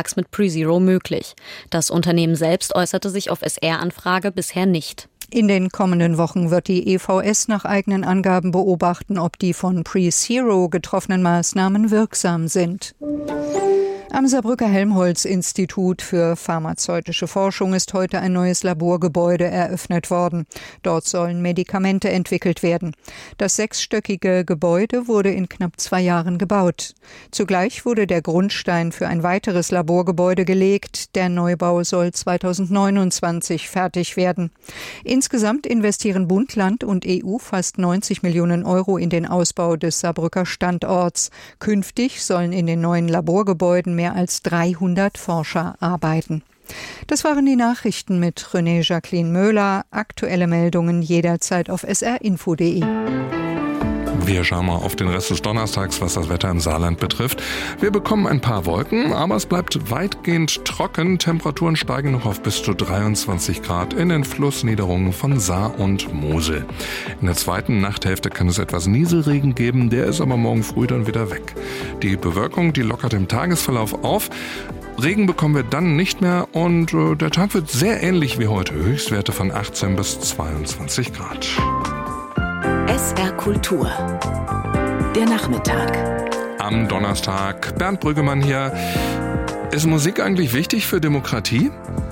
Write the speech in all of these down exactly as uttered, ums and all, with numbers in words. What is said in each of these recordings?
Vertrags mit PreZero möglich. Das Unternehmen selbst äußerte sich auf S R-Anfrage bisher nicht. In den kommenden Wochen wird die E V S nach eigenen Angaben beobachten, ob die von PreZero getroffenen Maßnahmen wirksam sind. Am Saarbrücker Helmholtz-Institut für pharmazeutische Forschung ist heute ein neues Laborgebäude eröffnet worden. Dort sollen Medikamente entwickelt werden. Das sechsstöckige Gebäude wurde in knapp zwei Jahren gebaut. Zugleich wurde der Grundstein für ein weiteres Laborgebäude gelegt. Der Neubau soll zweitausendneunundzwanzig fertig werden. Insgesamt investieren Bund, Land und E U fast neunzig Millionen Euro in den Ausbau des Saarbrücker Standorts. Künftig sollen in den neuen Laborgebäuden mehr als dreihundert Forscher arbeiten. Das waren die Nachrichten mit René Jacqueline Möhler. Aktuelle Meldungen jederzeit auf s r info punkt d e. Wir schauen mal auf den Rest des Donnerstags, was das Wetter im Saarland betrifft. Wir bekommen ein paar Wolken, aber es bleibt weitgehend trocken. Temperaturen steigen noch auf bis zu dreiundzwanzig Grad in den Flussniederungen von Saar und Mosel. In der zweiten Nachthälfte kann es etwas Nieselregen geben, der ist aber morgen früh dann wieder weg. Die Bewölkung, die lockert im Tagesverlauf auf. Regen bekommen wir dann nicht mehr und äh, der Tag wird sehr ähnlich wie heute. Höchstwerte von achtzehn bis zweiundzwanzig Grad. S R Kultur. Der Nachmittag. Am Donnerstag. Bernd Brüggemann hier. Ist Musik eigentlich wichtig für Demokratie?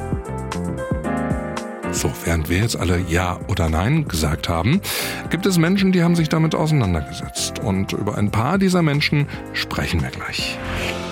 So, während wir jetzt alle Ja oder Nein gesagt haben, gibt es Menschen, die haben sich damit auseinandergesetzt. Und über ein paar dieser Menschen sprechen wir gleich.